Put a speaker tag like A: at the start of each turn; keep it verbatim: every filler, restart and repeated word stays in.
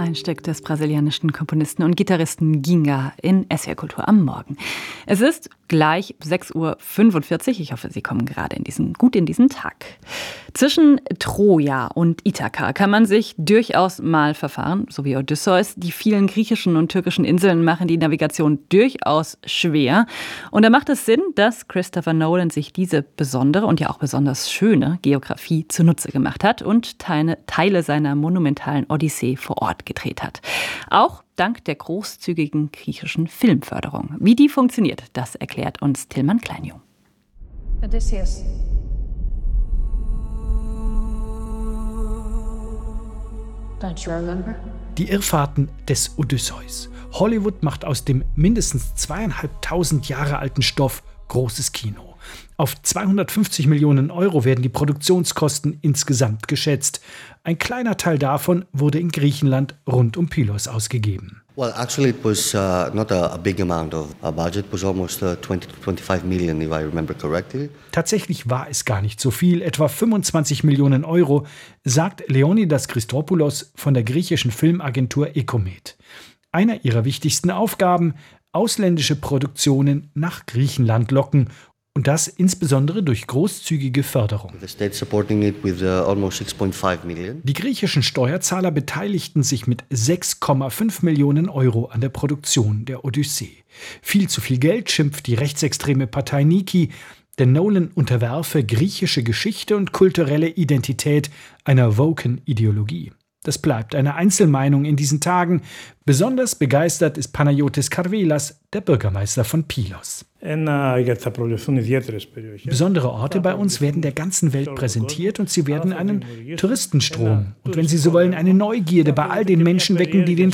A: ein Stück des brasilianischen Komponisten und Gitarristen Ginga in S W R Kultur am Morgen. Es ist gleich sechs Uhr fünfundvierzig. Ich hoffe, Sie kommen gerade in diesen, gut in diesen Tag. Zwischen Troja und Ithaka kann man sich durchaus mal verfahren, so wie Odysseus. Die vielen griechischen und türkischen Inseln machen die Navigation durchaus schwer. Und da macht es Sinn, dass Christopher Nolan sich diese besondere und ja auch besonders schöne Geografie zunutze gemacht hat und Teile seiner monumentalen Odyssee vor Ort gedreht hat. Auch dank der großzügigen griechischen Filmförderung. Wie die funktioniert, das erklärt uns Tillmann Kleinjung.
B: Odysseus. Don't you remember?
C: Die Irrfahrten des Odysseus. Hollywood macht aus dem mindestens zweieinhalbtausend Jahre alten Stoff großes Kino. Auf zweihundertfünfzig Millionen Euro werden die Produktionskosten insgesamt geschätzt. Ein kleiner Teil davon wurde in Griechenland rund um Pylos ausgegeben.
D: Well, actually it was uh, not a, a big amount of a budget. It was almost uh, twenty to twenty-five million, if I remember correctly.
C: Tatsächlich war es gar nicht so viel, etwa fünfundzwanzig Millionen Euro, sagt Leonidas Christopoulos von der griechischen Filmagentur Ecomed. Einer ihrer wichtigsten Aufgaben: ausländische Produktionen nach Griechenland locken. Und das insbesondere durch großzügige Förderung. Die griechischen Steuerzahler beteiligten sich mit sechs Komma fünf Millionen Euro an der Produktion der Odyssee. Viel zu viel Geld, schimpft die rechtsextreme Partei Niki, denn Nolan unterwerfe griechische Geschichte und kulturelle Identität einer woken Ideologie. Das bleibt eine Einzelmeinung in diesen Tagen. Besonders begeistert ist Panayotis Karvelas, der Bürgermeister von Pylos. Besondere Orte bei uns werden der ganzen Welt präsentiert und sie werden einen Touristenstrom und wenn Sie so wollen, eine Neugierde bei all den Menschen wecken, die den